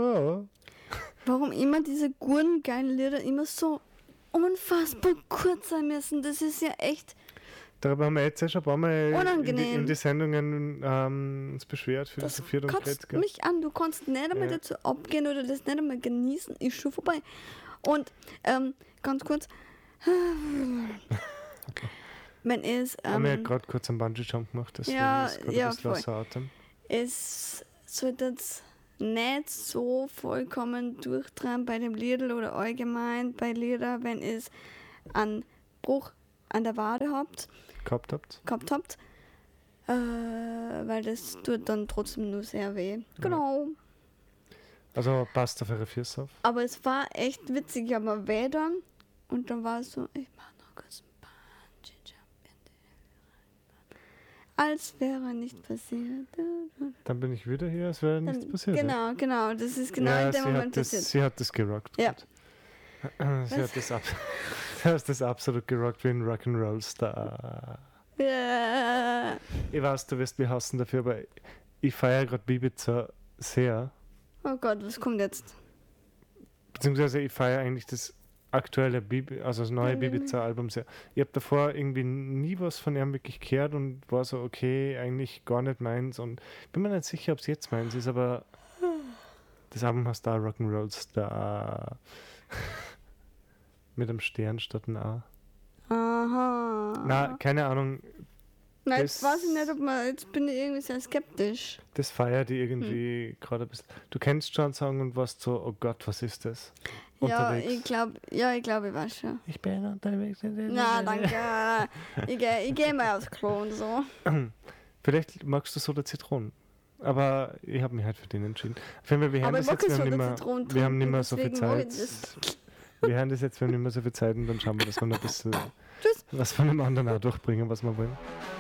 Bravo. Warum immer diese guten, geilen Lieder immer so unfassbar kurz sein müssen? Das ist ja echt Darüber haben wir jetzt ja schon ein paar Mal unangenehm. in die Sendungen uns beschwert, philosophiert und kotzt geredet. mich an. Du kannst nicht einmal dazu abgehen oder das nicht einmal genießen. Ist schon vorbei. Und ganz kurz, wenn es... haben wir ja gerade kurz einen Bungee-Jump gemacht, deswegen ist gerade ein bisschen außer Atem. Es sollte jetzt nicht so vollkommen durchdrehen bei dem Liedl oder allgemein bei Lieder, wenn es einen Bruch an der Wade gehabt habt, weil das tut dann trotzdem nur sehr weh. Genau. Also passt auf eure Füße auf. Aber es war echt witzig, ich habe mal weh dann und dann war es so, ich mach noch kurz ein Bungee-Jump in die Höhe rein. Als wäre nicht passiert. Dann bin ich wieder hier, als wäre nichts passiert. Genau, das ist genau in dem Moment passiert. Sie hat das gerockt. Ja. Sie hat das absolut gerockt wie ein Rock'n'Roll-Star. Ja. Ich weiß, du wirst mich hassen dafür, aber ich feiere gerade Bibiza sehr. Oh Gott, was kommt jetzt? Beziehungsweise ich feiere eigentlich das aktuelle das neue Bibiza-Album sehr. Ich habe davor irgendwie nie was von ihm wirklich gehört und war so, okay, eigentlich gar nicht meins und bin mir nicht sicher, ob es jetzt meins ist, aber das Album heißt da Rock'n'Roll-Star. Mit einem Stern statt einem A. Aha. Na, keine Ahnung. Nein, jetzt weiß ich nicht, jetzt bin ich irgendwie sehr skeptisch. Das feiert die irgendwie gerade ein bisschen. Du kennst schon einen Song und warst so, oh Gott, was ist das? Unterwegs. Ich glaube, ich weiß schon. Ich bin unterwegs. Na, danke. Ich geh mal aufs Klo und so. Vielleicht magst du Soda Zitronen. Aber ich habe mich halt für den entschieden. Wir haben nicht mehr so viel Zeit. Wir haben das jetzt, wir haben nicht mehr so viel Zeit und dann schauen wir, dass wir noch ein bisschen was von dem anderen auch durchbringen, was wir wollen.